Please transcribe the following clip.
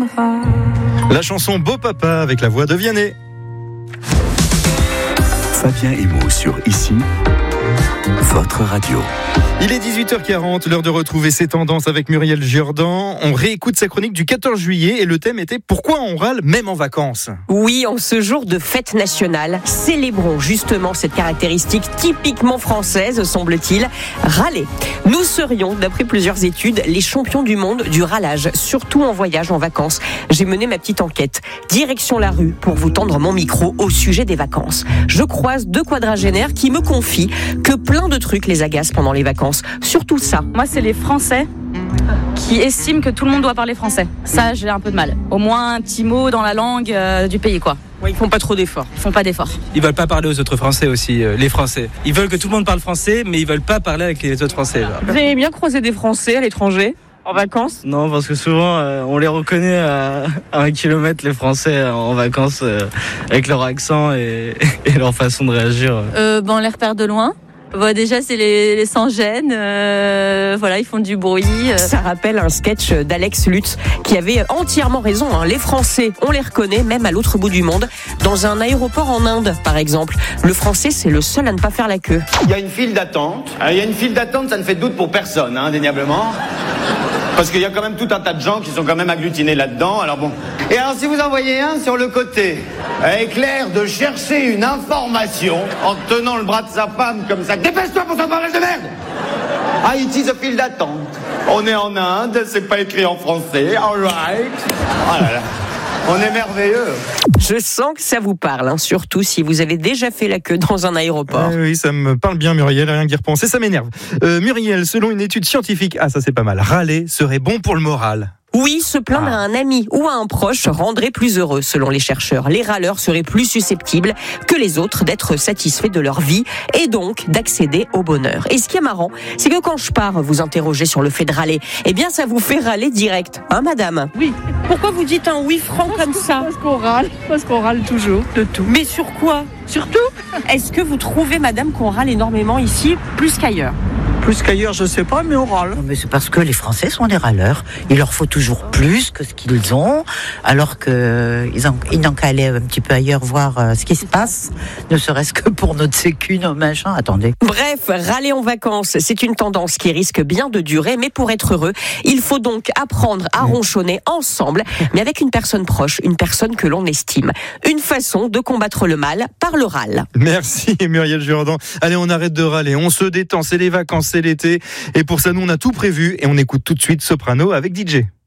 viendra. La chanson Beau Papa avec la voix de Vianney. Fabien Emo sur Ici, votre radio. Il est 18h40, l'heure de retrouver ses tendances avec Muriel Jourdan. On réécoute sa chronique du 14 juillet et le thème était « Pourquoi on râle même en vacances ?» Oui, en ce jour de fête nationale, célébrons justement cette caractéristique typiquement française, semble-t-il, râler. Nous serions, d'après plusieurs études, les champions du monde du râlage, surtout en voyage, en vacances. J'ai mené ma petite enquête. Direction la rue pour vous tendre mon micro au sujet des vacances. Je croise 2 quadragénaires qui me confient que plein de trucs les agacent pendant les vacances. Surtout ça. Moi, c'est les Français qui estiment que tout le monde doit parler français. Ça, j'ai un peu de mal. Au moins un petit mot dans la langue du pays, quoi. Ouais, ils font pas trop d'efforts. Ils font pas d'efforts. Ils veulent pas parler aux autres Français aussi, les Français. Ils veulent que tout le monde parle français, mais ils veulent pas parler avec les autres Français. Là. Vous aimez bien croiser des Français à l'étranger, en vacances ? Non, parce que souvent, on les reconnaît à 1 kilomètre, les Français, en vacances, avec leur accent et leur façon de réagir. On les repère de loin. Bon, déjà, c'est les sans-gêne. Voilà, ils font du bruit. Ça rappelle un sketch d'Alex Lutz qui avait entièrement raison. Les Français, on les reconnaît même à l'autre bout du monde. Dans un aéroport en Inde, par exemple. Le Français, c'est le seul à ne pas faire la queue. Il y a une file d'attente. Il y a une file d'attente, ça ne fait de doute pour personne, indéniablement. Parce qu'il y a quand même tout un tas de gens qui sont quand même agglutinés là-dedans, alors bon. Et alors si vous en voyez un sur le côté, avec l'air de chercher une information, en tenant le bras de sa femme comme ça, dépêche-toi pour ce bordel de merde! Haïti, the file d'attente. On est en Inde, c'est pas écrit en français, alright. Oh là là. On est merveilleux. Je sens que ça vous parle, surtout si vous avez déjà fait la queue dans un aéroport. Oui, ça me parle bien, Muriel, rien qu'y repenser, ça m'énerve. Muriel, selon une étude scientifique, ça c'est pas mal, râler serait bon pour le moral. Oui, se plaindre à un ami ou à un proche rendrait plus heureux, selon les chercheurs. Les râleurs seraient plus susceptibles que les autres d'être satisfaits de leur vie et donc d'accéder au bonheur. Et ce qui est marrant, c'est que quand je pars vous interroger sur le fait de râler, eh bien ça vous fait râler direct, madame ? Oui. Pourquoi vous dites un oui franc comme ça ? Parce qu'on râle toujours de tout. Mais sur quoi ? Surtout. Est-ce que vous trouvez, madame, qu'on râle énormément ici, plus qu'ailleurs ? Plus qu'ailleurs, je sais pas, mais on râle. Non, mais c'est parce que les Français sont des râleurs. Il leur faut toujours plus que ce qu'ils ont, alors qu'ils n'ont qu'à aller un petit peu ailleurs voir ce qui se passe, ne serait-ce que pour notre sécu, nos machins. Attendez. Bref, râler en vacances, c'est une tendance qui risque bien de durer, mais pour être heureux, il faut donc apprendre à ronchonner ensemble, mais avec une personne proche, une personne que l'on estime. Une façon de combattre le mal par le râle. Merci Muriel Jourdan. Allez, on arrête de râler, on se détend, c'est les vacances, c'est l'été. Et pour ça, nous, on a tout prévu et on écoute tout de suite Soprano avec DJ.